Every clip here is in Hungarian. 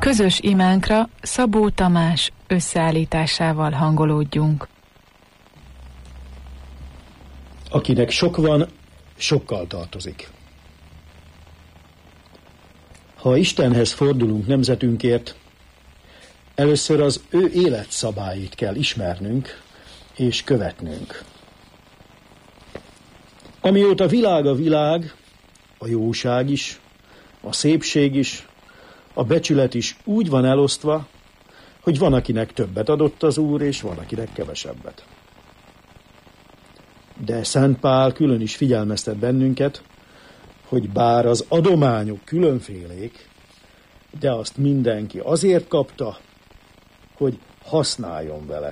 Közös imánkra Szabó Tamás összeállításával hangolódjunk. Akinek sok van, sokkal tartozik. Ha Istenhez fordulunk nemzetünkért, először az ő életszabályait kell ismernünk és követnünk. Amióta világ a világ, a jóság is, a szépség is, a becsület is úgy van elosztva, hogy van, akinek többet adott az Úr, és van, akinek kevesebbet. De Szent Pál külön is figyelmeztet bennünket, hogy bár az adományok különfélék, de azt mindenki azért kapta, hogy használjon vele.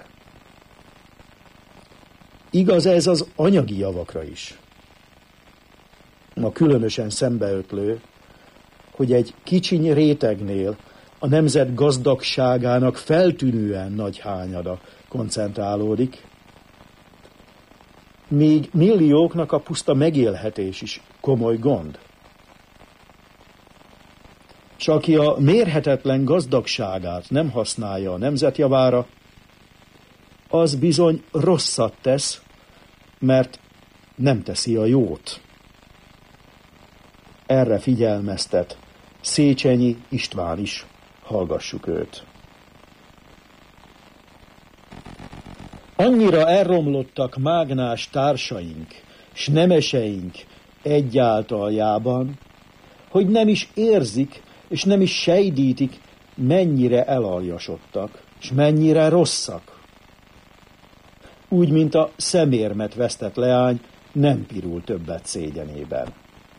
Igaz ez az anyagi javakra is. Ma különösen szembeötlő, hogy egy kicsiny rétegnél a nemzet gazdagságának feltűnően nagy hányada koncentrálódik, míg millióknak a puszta megélhetés is komoly gond. S aki a mérhetetlen gazdagságát nem használja a nemzet javára, az bizony rosszat tesz, mert nem teszi a jót. Erre figyelmeztet Széchenyi István is, hallgassuk őt. Annyira elromlottak mágnás társaink, s nemeseink egyáltaljában, hogy nem is érzik, és nem is sejdítik, mennyire elaljasodtak, s mennyire rosszak. Úgy, mint a szemérmet vesztett leány nem pirul többet szégyenében.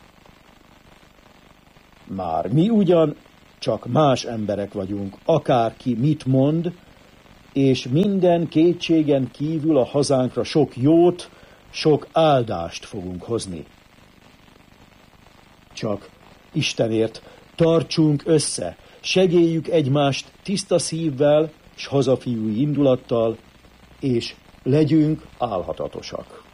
Már mi ugyan csak más emberek vagyunk, akárki mit mond, és minden kétségen kívül a hazánkra sok jót, sok áldást fogunk hozni. Csak Istenért tartsunk össze, segéljük egymást tiszta szívvel s hazafiúi indulattal, és legyünk álhatatosak.